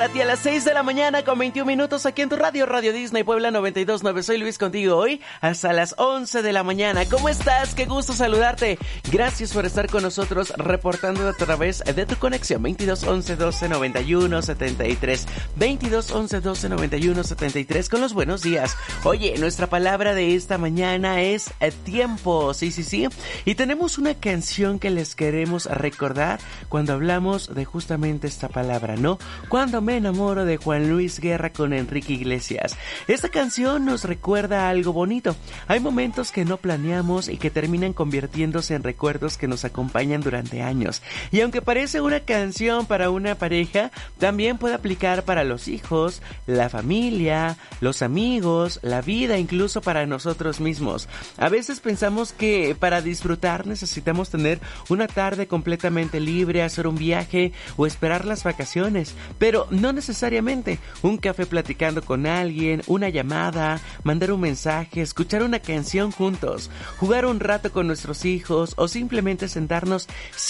A ti a las 6 de la mañana con 21 minutos aquí en tu radio, Radio Disney Puebla 92.9. Soy Luis contigo hoy hasta las 11 de la mañana. ¿Cómo estás? Qué gusto saludarte. Gracias por estar con nosotros reportando a través de tu conexión 22 11 12 91 73. 22 11 12 91 73 con los buenos días. Oye, nuestra palabra de esta mañana es tiempo. Sí. Y tenemos una canción que les queremos recordar cuando hablamos de justamente esta palabra, ¿no? Cuando me enamoro, de Juan Luis Guerra con Enrique Iglesias. Esta canción nos recuerda algo bonito. Hay momentos que no planeamos y que terminan convirtiéndose en recuerdos que nos acompañan durante años. Y aunque parece una canción para una pareja, también puede aplicar para los hijos, la familia, los amigos, la vida, incluso para nosotros mismos. A veces pensamos que para disfrutar necesitamos tener una tarde completamente libre, hacer un viaje o esperar las vacaciones, pero no necesariamente. Un café platicando con alguien, una llamada, mandar un mensaje, escuchar una canción juntos, jugar un rato con nuestros hijos o simplemente sentarnos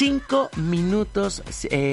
5 minutos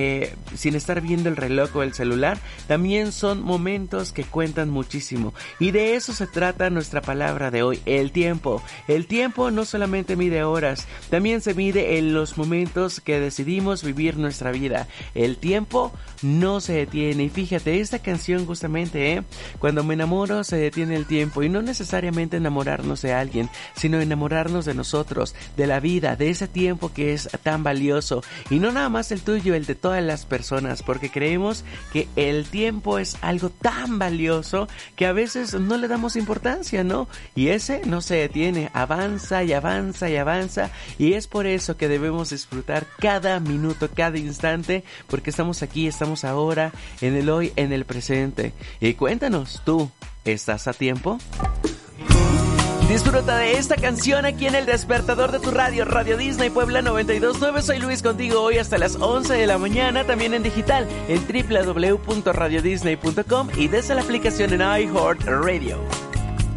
sin estar viendo el reloj o el celular, también son momentos que cuentan muchísimo. Y de eso se trata nuestra palabra de hoy, el tiempo. El tiempo no solamente mide horas, también se mide en los momentos que decidimos vivir nuestra vida. El tiempo no se detiene. Y fíjate, esta canción justamente, cuando me enamoro se detiene el tiempo, y no necesariamente enamorarnos de alguien, sino enamorarnos de nosotros, de la vida, de ese tiempo que es tan valioso, y no nada más el tuyo, el de todas las personas, porque creemos que el tiempo es algo tan valioso que a veces no le damos importancia, ¿no? Y ese no se detiene, avanza y avanza y avanza, y es por eso que debemos disfrutar cada minuto, cada instante, porque estamos aquí, estamos ahora, en el hoy, en el presente. Y cuéntanos, ¿tú estás a tiempo? Disfruta de esta canción aquí en el despertador de tu radio, Radio Disney Puebla 92.9. Soy Luis contigo hoy hasta las 11 de la mañana, también en digital en www.radiodisney.com y desde la aplicación en iHeartRadio.